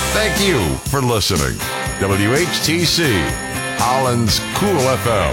Thank you for listening. WHTC, Holland's Cool FM.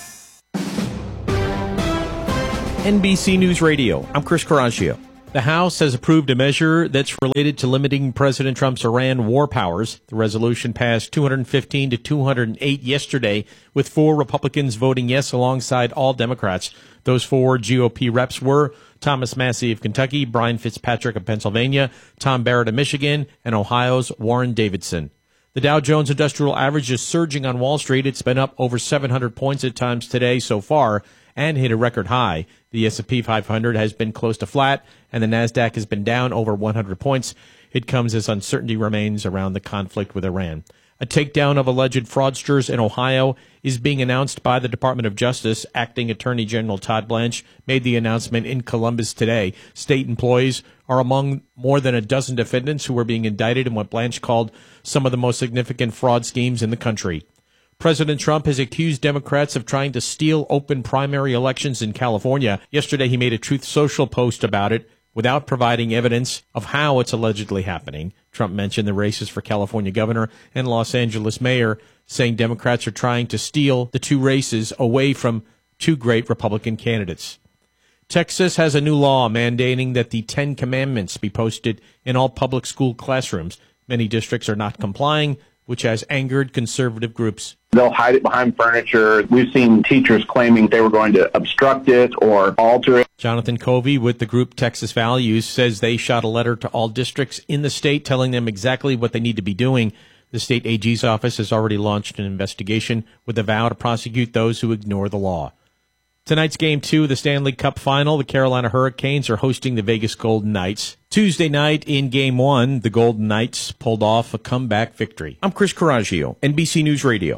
NBC News Radio, I'm Chris Coraggio. The House has approved a measure that's related to limiting President Trump's Iran war powers. The resolution passed 215 to 208 yesterday, with 4 Republicans voting yes alongside all Democrats. Those 4 GOP reps were Thomas Massie of Kentucky, Brian Fitzpatrick of Pennsylvania, Tom Barrett of Michigan, and Ohio's Warren Davidson. The Dow Jones Industrial Average is surging on Wall Street. It's been up over 700 points at times today so far and hit a record high. The S&P 500 has been close to flat, and the Nasdaq has been down over 100 points. It comes as uncertainty remains around the conflict with Iran. A takedown of alleged fraudsters in Ohio is being announced by the Department of Justice. Acting Attorney General Todd Blanche made the announcement in Columbus today. State employees are among more than a dozen defendants who are being indicted in what Blanche called some of the most significant fraud schemes in the country. President Trump has accused Democrats of trying to steal open primary elections in California. Yesterday, he made a Truth Social post about it without providing evidence of how it's allegedly happening. Trump mentioned the races for California governor and Los Angeles mayor, saying Democrats are trying to steal the 2 races away from 2 great Republican candidates. Texas has a new law mandating that the 10 Commandments be posted in all public school classrooms. Many districts are not complying, which has angered conservative groups. They'll hide it behind furniture. We've seen teachers claiming they were going to obstruct it or alter it. Jonathan Covey with the group Texas Values says they shot a letter to all districts in the state telling them exactly what they need to be doing. The state AG's office has already launched an investigation with a vow to prosecute those who ignore the law. Tonight's Game 2 of the Stanley Cup Final, the Carolina Hurricanes are hosting the Vegas Golden Knights. Tuesday night in Game 1, the Golden Knights pulled off a comeback victory. I'm Chris Coraggio, NBC News Radio.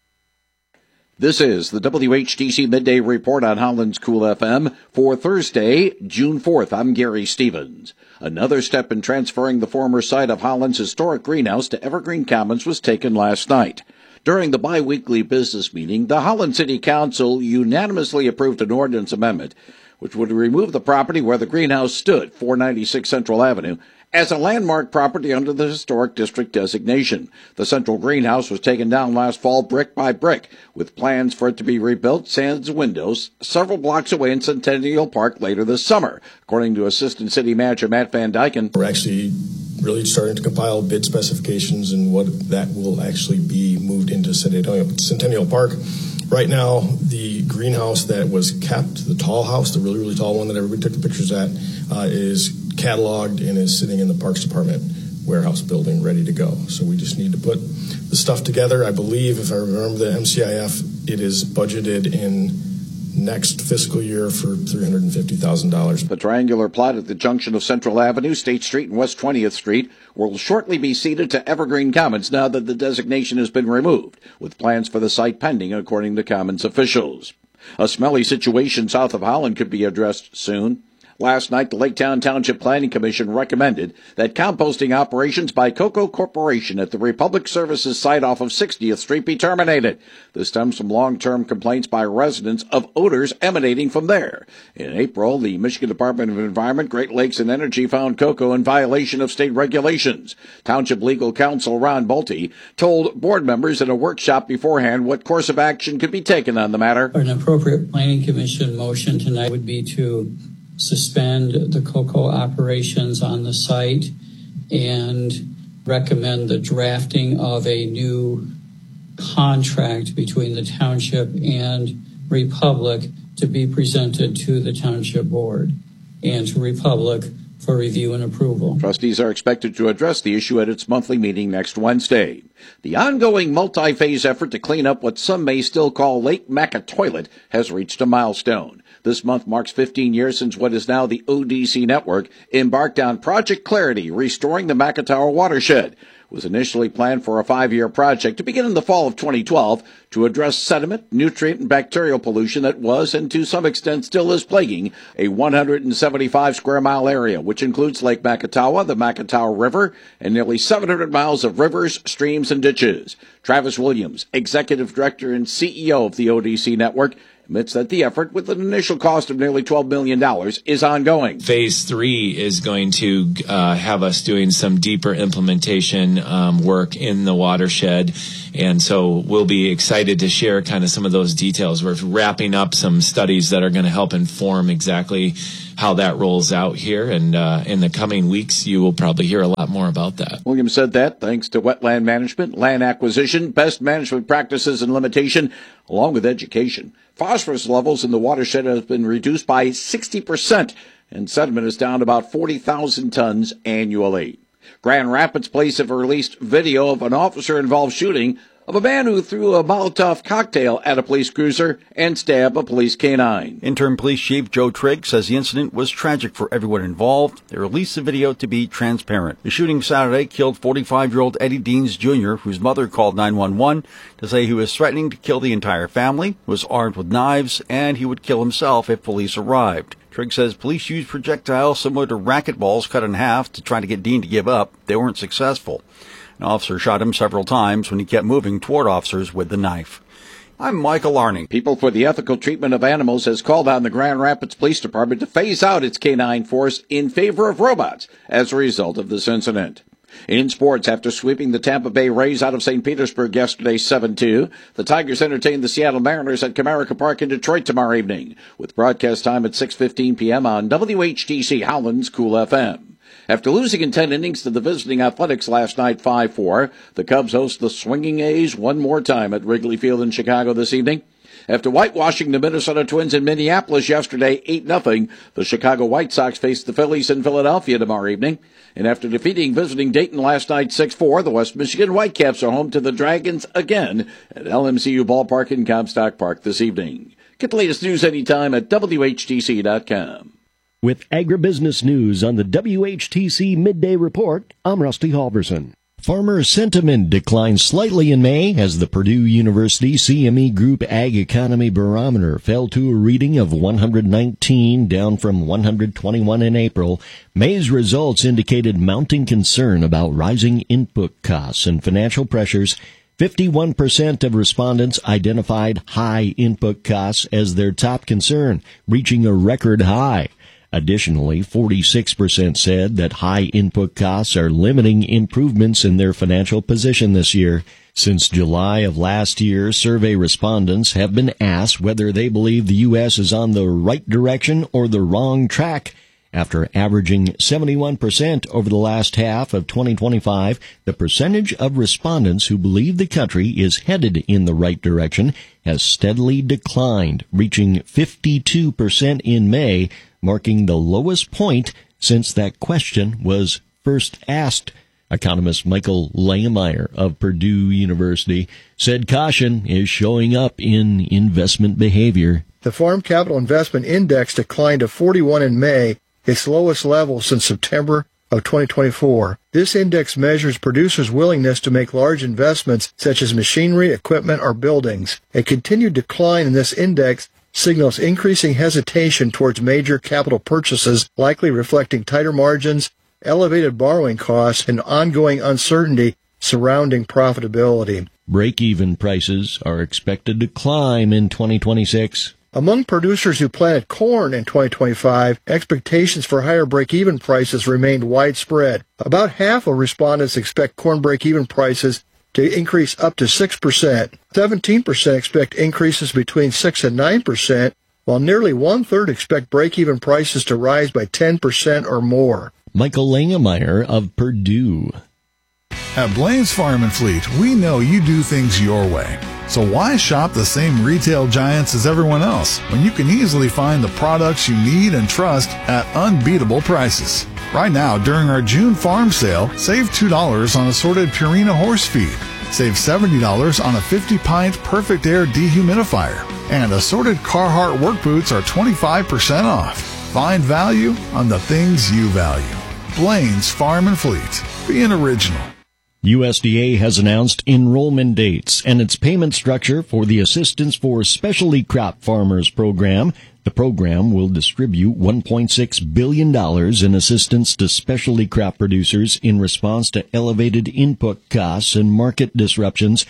This is the WHTC Midday Report on Holland's Cool FM for Thursday, June 4th. I'm Gary Stevens. Another step in transferring the former site of Holland's historic greenhouse to Evergreen Commons was taken last night. During the bi-weekly business meeting, the Holland City Council unanimously approved an ordinance amendment which would remove the property where the greenhouse stood, 496 Central Avenue, as a landmark property under the Historic District designation. The central greenhouse was taken down last fall brick by brick, with plans for it to be rebuilt sans windows several blocks away in Centennial Park later this summer, according to Assistant City Manager Matt Van Dyken. We're actually really starting to compile bid specifications and what that will actually be moved into Centennial Park. Right now, the greenhouse that was kept, the tall house, the really, really tall one that everybody took the pictures at, is cataloged and is sitting in the Parks Department warehouse building ready to go. So we just need to put the stuff together. I believe, if I remember the MCIF, it is budgeted in next fiscal year for $350,000. The triangular plot at the junction of Central Avenue, State Street, and West 20th Street will shortly be ceded to Evergreen Commons now that the designation has been removed, with plans for the site pending, according to Commons officials. A smelly situation south of Holland could be addressed soon. Last night, the Lake Township Planning Commission recommended that composting operations by Coco Corporation at the Republic Services site off of 60th Street be terminated. This stems from long-term complaints by residents of odors emanating from there. In April, the Michigan Department of Environment, Great Lakes, and Energy found Coco in violation of state regulations. Township Legal Counsel Ron Bolte told board members in a workshop beforehand what course of action could be taken on the matter. An appropriate Planning Commission motion tonight would be to suspend the cocoa operations on the site and recommend the drafting of a new contract between the township and Republic to be presented to the township board and to Republic for review and approval. Trustees are expected to address the issue at its monthly meeting next Wednesday. The ongoing multi-phase effort to clean up what some may still call Lake Macatoilet has reached a milestone. This month marks 15 years since what is now the ODC network embarked on Project Clarity, restoring the Macatawa watershed. It was initially planned for a 5-year project to begin in the fall of 2012 to address sediment, nutrient, and bacterial pollution that was, and to some extent still is, plaguing a 175 square mile area, which includes Lake Macatawa, the Macatawa River, and nearly 700 miles of rivers, streams, and ditches. Travis Williams, Executive Director and CEO of the ODC Network, admits that the effort, with an initial cost of nearly $12 million, is ongoing. Phase 3 is going to have us doing some deeper implementation work in the watershed. And so we'll be excited to share kind of some of those details. We're wrapping up some studies that are going to help inform exactly how that rolls out here. And in the coming weeks, you will probably hear a lot more about that. Williams said that thanks to wetland management, land acquisition, best management practices and limitation, along with education, phosphorus levels in the watershed have been reduced by 60%, and sediment is down about 40,000 tons annually. Grand Rapids Police have released video of an officer-involved shooting of a man who threw a Molotov cocktail at a police cruiser and stabbed a police canine. Interim Police Chief Joe Trigg says the incident was tragic for everyone involved. They released the video to be transparent. The shooting Saturday killed 45-year-old Eddie Deans Jr., whose mother called 911 to say he was threatening to kill the entire family, was armed with knives, and he would kill himself if police arrived. Trigg says police used projectiles similar to racquetballs cut in half to try to get Dean to give up. They weren't successful. An officer shot him several times when he kept moving toward officers with the knife. I'm Michael Larning. People for the Ethical Treatment of Animals has called on the Grand Rapids Police Department to phase out its canine force in favor of robots as a result of this incident. In sports, after sweeping the Tampa Bay Rays out of St. Petersburg yesterday 7-2, the Tigers entertain the Seattle Mariners at Comerica Park in Detroit tomorrow evening, with broadcast time at 6:15 p.m. on WHTC Howland's Cool FM. After losing in 10 innings to the visiting Athletics last night 5-4, the Cubs host the swinging A's one more time at Wrigley Field in Chicago this evening. After whitewashing the Minnesota Twins in Minneapolis yesterday 8-0, the Chicago White Sox face the Phillies in Philadelphia tomorrow evening. And after defeating visiting Dayton last night 6-4, the West Michigan Whitecaps are home to the Dragons again at LMCU Ballpark in Comstock Park this evening. Get the latest news anytime at WHTC.com. With agribusiness news on the WHTC Midday Report, I'm Rusty Halverson. Farmer sentiment declined slightly in May as the Purdue University CME Group Ag Economy Barometer fell to a reading of 119, down from 121 in April. May's results indicated mounting concern about rising input costs and financial pressures. 51% of respondents identified high input costs as their top concern, reaching a record high. Additionally, 46% said that high input costs are limiting improvements in their financial position this year. Since July of last year, survey respondents have been asked whether they believe the U.S. is on the right direction or the wrong track. After averaging 71% over the last half of 2025, the percentage of respondents who believe the country is headed in the right direction has steadily declined, reaching 52% in May, marking the lowest point since that question was first asked. Economist Michael Langemeier of Purdue University said caution is showing up in investment behavior. The Farm Capital Investment Index declined to 41 in May, its lowest level since September of 2024. This index measures producers' willingness to make large investments such as machinery, equipment, or buildings. A continued decline in this index signals increasing hesitation towards major capital purchases, likely reflecting tighter margins, elevated borrowing costs, and ongoing uncertainty surrounding profitability. Break-even prices are expected to climb in 2026. Among producers who planted corn in 2025, expectations for higher break-even prices remained widespread. About half of respondents expect corn break-even prices to increase up to 6%. 17% expect increases between 6 and 9%, while nearly one-third expect break-even prices to rise by 10% or more. Michael Langemeier of Purdue. At Blaine's Farm and Fleet, we know you do things your way. So why shop the same retail giants as everyone else when you can easily find the products you need and trust at unbeatable prices? Right now, during our June farm sale, save $2 on assorted Purina horse feed. Save $70 on a 50-pint Perfect Air dehumidifier. And assorted Carhartt work boots are 25% off. Find value on the things you value. Blaine's Farm and Fleet. Be an original. USDA has announced enrollment dates and its payment structure for the Assistance for Specialty Crop Farmers program. The program will distribute $1.6 billion in assistance to specialty crop producers in response to elevated input costs and market disruptions.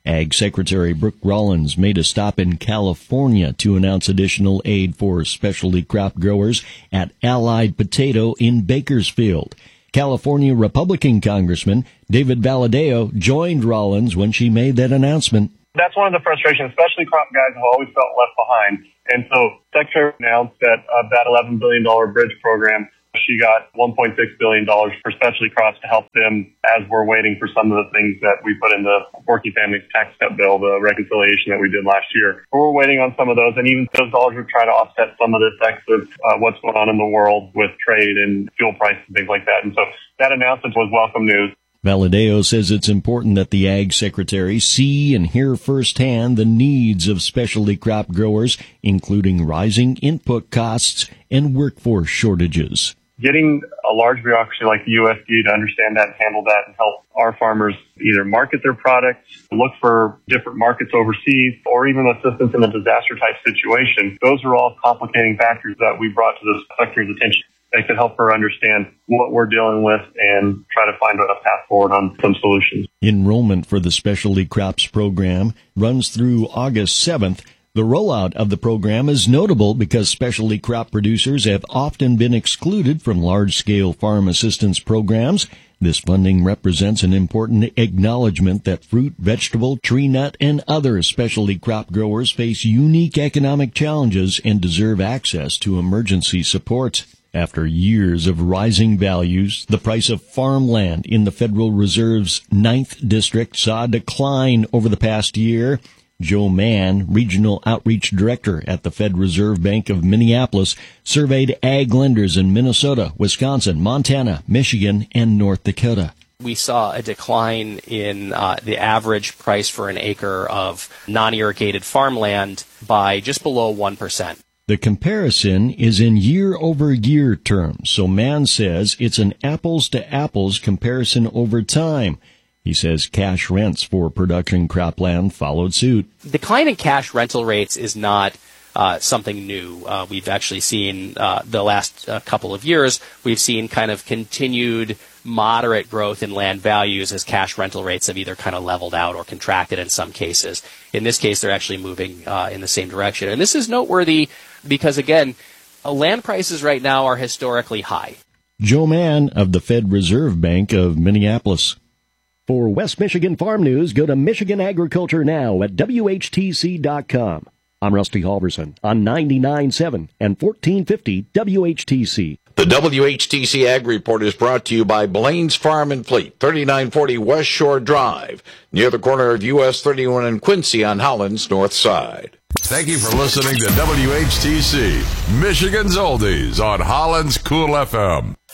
Ag Secretary Brooke Rollins made a stop in California to announce additional aid for specialty crop growers at Allied Potato in Bakersfield. California Republican Congressman David Valadao joined Rollins when she made that announcement. That's one of the frustrations. Specialty crop guys have always felt left behind. And so Secretary announced that of that $11 billion bridge program, she got $1.6 billion for specialty crops to help them as we're waiting for some of the things that we put in the Working Families Tax Cut bill, the reconciliation that we did last year. But we're waiting on some of those, and even those dollars would try to offset some of the effects of what's going on in the world with trade and fuel prices and things like that. And so that announcement was welcome news. Valadao says it's important that the Ag Secretary see and hear firsthand the needs of specialty crop growers, including rising input costs and workforce shortages. Getting a large bureaucracy like the USDA to understand that and handle that and help our farmers either market their products, look for different markets overseas, or even assistance in a disaster-type situation, those are all complicating factors that we brought to the Secretary's attention. They could help her understand what we're dealing with and try to find a path forward on some solutions. Enrollment for the Specialty Crops program runs through August 7th. The rollout of the program is notable because specialty crop producers have often been excluded from large-scale farm assistance programs. This funding represents an important acknowledgement that fruit, vegetable, tree nut, and other specialty crop growers face unique economic challenges and deserve access to emergency support. After years of rising values, the price of farmland in the Federal Reserve's 9th District saw a decline over the past year. Joe Mann, Regional Outreach Director at the Fed Reserve Bank of Minneapolis, surveyed ag lenders in Minnesota, Wisconsin, Montana, Michigan, and North Dakota. We saw a decline in the average price for an acre of non-irrigated farmland by just below 1%. The comparison is in year-over-year terms, so Mann says it's an apples-to-apples comparison over time. He says cash rents for production cropland followed suit. Decline in cash rental rates is not something new. We've actually seen the last couple of years, we've seen kind of continued moderate growth in land values as cash rental rates have either kind of leveled out or contracted in some cases. In this case, they're actually moving in the same direction. And this is noteworthy because, again, land prices right now are historically high. Joe Mann of the Fed Reserve Bank of Minneapolis. For West Michigan Farm News, go to Michigan Agriculture Now at WHTC.com. I'm Rusty Halverson on 99.7 and 1450 WHTC. The WHTC Ag Report is brought to you by Blaine's Farm and Fleet, 3940 West Shore Drive, near the corner of US 31 and Quincy on Holland's north side. Thank you for listening to WHTC, Michigan's Oldies on Holland's Cool FM.